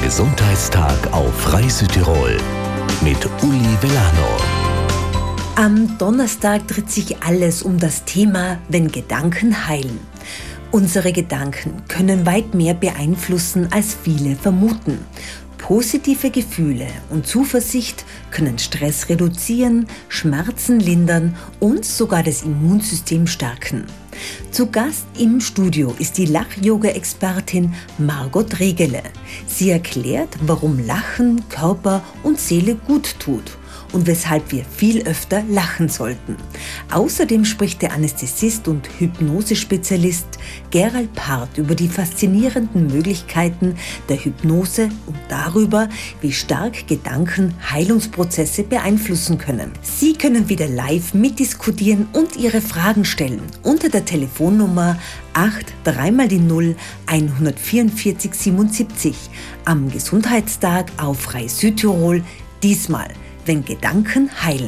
Gesundheitstag auf Radio Südtirol mit Uli Vellano. Am Donnerstag dreht sich alles um das Thema, wenn Gedanken heilen. Unsere Gedanken können weit mehr beeinflussen, als viele vermuten. Positive Gefühle und Zuversicht können Stress reduzieren, Schmerzen lindern und sogar das Immunsystem stärken. Zu Gast im Studio ist die Lach-Yoga-Expertin Margot Regele. Sie erklärt, warum Lachen Körper und Seele gut tut und weshalb wir viel öfter lachen sollten. Außerdem spricht der Anästhesist und Hypnosespezialist Gerald Part über die faszinierenden Möglichkeiten der Hypnose und darüber, wie stark Gedanken Heilungsprozesse beeinflussen können. Sie können wieder live mitdiskutieren und Ihre Fragen stellen unter der Telefonnummer 83x0 144 77 am Gesundheitstag auf Radio Südtirol, diesmal wenn Gedanken heilen.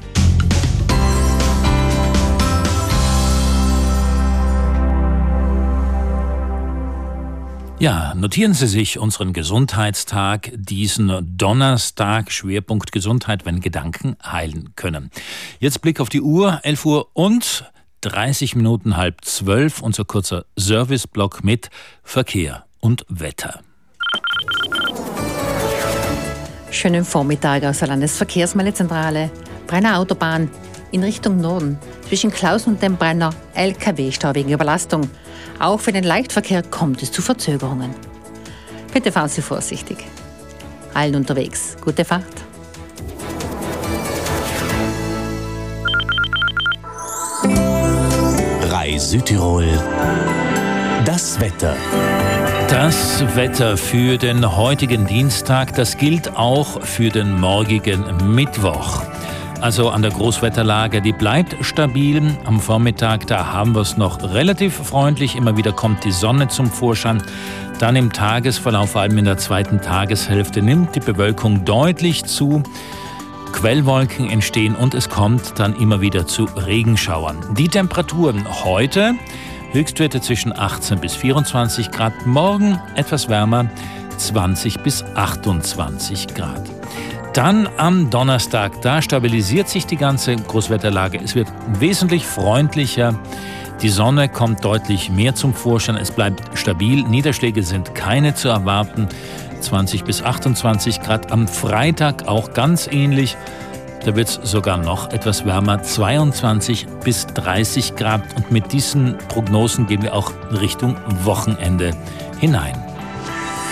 Ja, notieren Sie sich unseren Gesundheitstag, diesen Donnerstag, Schwerpunkt Gesundheit, wenn Gedanken heilen können. Jetzt Blick auf die Uhr, 11 Uhr und 30 Minuten, 11:30, unser kurzer Serviceblock mit Verkehr und Wetter. Schönen Vormittag aus der Landesverkehrsmeldezentrale. Brenner Autobahn in Richtung Norden. Zwischen Klausen und dem Brenner LKW-Stau wegen Überlastung. Auch für den Leichtverkehr kommt es zu Verzögerungen. Bitte fahren Sie vorsichtig. Allen unterwegs. Gute Fahrt. Radio Südtirol. Das Wetter. Das Wetter für den heutigen Dienstag, das gilt auch für den morgigen Mittwoch. Also an der Großwetterlage, die bleibt stabil. Am Vormittag, da haben wir es noch relativ freundlich. Immer wieder kommt die Sonne zum Vorschein. Dann im Tagesverlauf, vor allem in der zweiten Tageshälfte, nimmt die Bewölkung deutlich zu. Quellwolken entstehen und es kommt dann immer wieder zu Regenschauern. Die Temperaturen heute: Höchstwerte zwischen 18 bis 24 Grad, morgen etwas wärmer, 20 bis 28 Grad. Dann am Donnerstag, da stabilisiert sich die ganze Großwetterlage. Es wird wesentlich freundlicher, die Sonne kommt deutlich mehr zum Vorschein, es bleibt stabil, Niederschläge sind keine zu erwarten, 20 bis 28 Grad. Am Freitag auch ganz ähnlich. Da wird es sogar noch etwas wärmer, 22 bis 30 Grad. Und mit diesen Prognosen gehen wir auch Richtung Wochenende hinein.